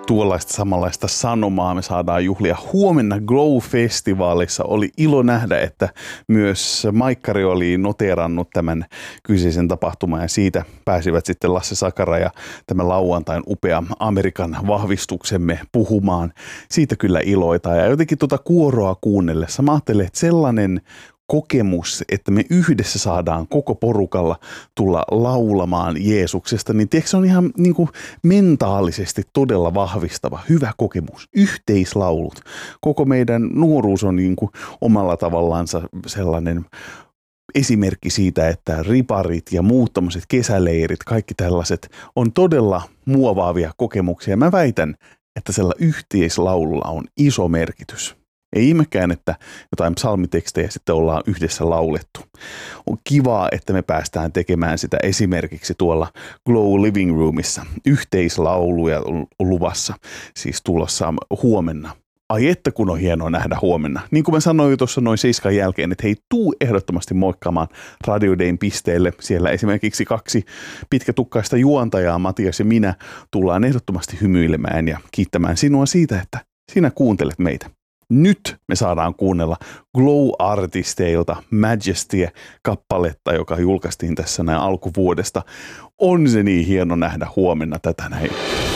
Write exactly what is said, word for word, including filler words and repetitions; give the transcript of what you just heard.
tuollaista samanlaista sanomaa me saadaan juhlia huomenna Glow-festivaalissa. Oli ilo nähdä, että myös Maikkari oli noteerannut tämän kyseisen tapahtuman ja siitä pääsivät sitten Lasse Sakara ja tämän lauantain upea Amerikan vahvistuksemme puhumaan. Siitä kyllä iloita ja jotenkin tuota kuoroa kuunnellessa mä ajattelen, että sellainen kokemus, että me yhdessä saadaan koko porukalla tulla laulamaan Jeesuksesta, niin tiedätkö, se on ihan niin kuin mentaalisesti todella vahvistava, hyvä kokemus. Yhteislaulut. Koko meidän nuoruus on niin kuin omalla tavallaansa sellainen esimerkki siitä, että riparit ja muut tommoset kesäleirit, kaikki tällaiset on todella muovaavia kokemuksia. Mä väitän, että sellä yhteislaululla on iso merkitys. Ei ihmekään, että jotain psalmitekstejä sitten ollaan yhdessä laulettu. On kivaa, että me päästään tekemään sitä esimerkiksi tuolla Glow Living Roomissa. Yhteislauluja on luvassa, siis tulossa huomenna. Ai että kun on hienoa nähdä huomenna. Niin kuin mä sanoin jo tuossa noin seiskan jälkeen, että hei, tuu ehdottomasti moikkaamaan Radio Dayn pisteelle. Siellä esimerkiksi kaksi pitkätukkaista juontajaa, Matias ja minä, tullaan ehdottomasti hymyilemään ja kiittämään sinua siitä, että sinä kuuntelet meitä. Nyt me saadaan kuunnella Glow-artisteilta Majesty-kappaletta, joka julkaistiin tässä näin alkuvuodesta. On se niin hieno nähdä huomenna tätä näin.